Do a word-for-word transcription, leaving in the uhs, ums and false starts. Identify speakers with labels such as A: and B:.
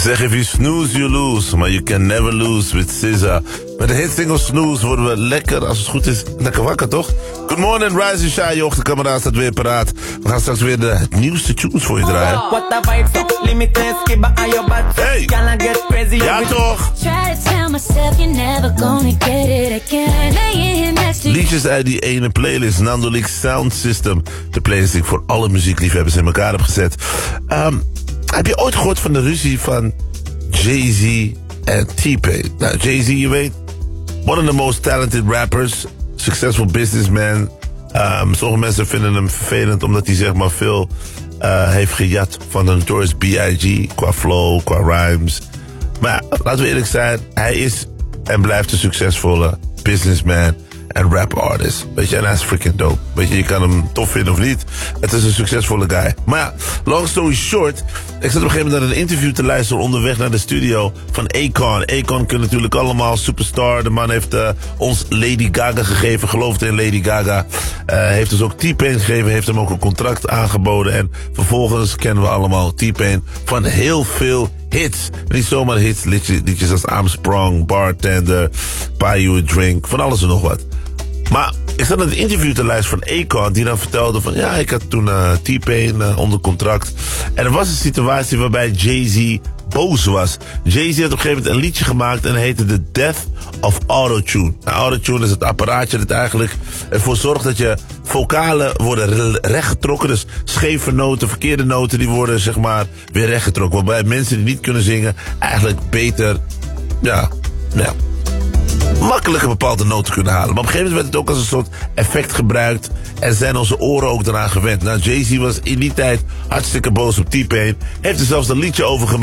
A: zeggen, if you snooze, you lose. Maar you can never lose with S Z A. Met de hitsingle Snooze worden we lekker, als het goed is, lekker wakker, toch? Good morning, Rise and Shine. Je ochtendkameraad staat weer paraat. We gaan straks weer de nieuwste tunes voor je draaien. Hey! Ja, toch? Liedjes uit die ene playlist, Nando Leaks Sound System. De playlist die ik voor alle muziekliefhebbers in elkaar heb gezet. Um, heb je ooit gehoord van de ruzie van Jay-Z en T-Pain? Nou, Jay-Z, je weet, one of the most talented rappers, successful businessman. Um, sommige mensen vinden hem vervelend omdat hij zeg maar veel uh, heeft gejat van de Notorious B I G qua flow, qua rhymes. Maar laten we eerlijk zijn, hij is en blijft een succesvolle businessman en rap artist. Weet je, en hij is freaking dope. Weet je, je kan hem tof vinden of niet. Het is een succesvolle guy. Maar ja, long story short, ik zat op een gegeven moment naar een interview te luisteren onderweg naar de studio van Akon. Akon kun natuurlijk allemaal, superstar. De man heeft uh, ons Lady Gaga gegeven, geloofde in Lady Gaga. Uh, heeft dus ook T-Pain gegeven, heeft hem ook een contract aangeboden. En vervolgens kennen we allemaal T-Pain van heel veel hits. Niet zomaar hits, liedjes, liedjes als I'm Sprung, Bartender, Buy You a Drink, van alles en nog wat. Maar ik zat naar het interview te luisteren van Akon, die dan vertelde van ja, ik had toen uh, T-Pain uh, onder contract. En er was een situatie waarbij Jay-Z boos was. Jay-Z had op een gegeven moment een liedje gemaakt en heette The Death of Autotune. Nou, Autotune is het apparaatje dat eigenlijk ervoor zorgt dat je vocalen worden rechtgetrokken. Dus scheve noten, verkeerde noten, die worden zeg maar weer rechtgetrokken. Waarbij mensen die niet kunnen zingen eigenlijk beter, ja, ja, makkelijker bepaalde noten kunnen halen. Maar op een gegeven moment werd het ook als een soort effect gebruikt. En zijn onze oren ook daaraan gewend. Nou, Jay-Z was in die tijd hartstikke boos op T-Pain. Heeft er zelfs een liedje over gemaakt.